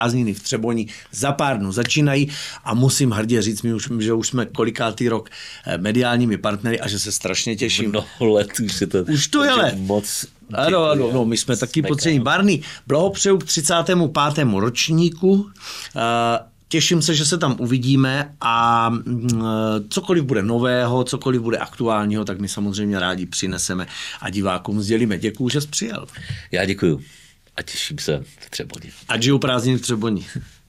prázdniny v Třeboni za pár dnů začínají a musím hrdě říct, že už jsme kolikátý rok mediálními partnery a že se strašně těším. Mnoho let už je to. Už to je let. Moc. Ano, my jsme taky potřební. Barney, blahopřeju k 35. ročníku. Těším se, že se tam uvidíme a cokoliv bude nového, cokoliv bude aktuálního, tak my samozřejmě rádi přineseme a divákům sdělíme. Děkuju, že jsi přijel. Já děkuju a těším se v Třeboni. Ať žijou prázdniny v Třeboni.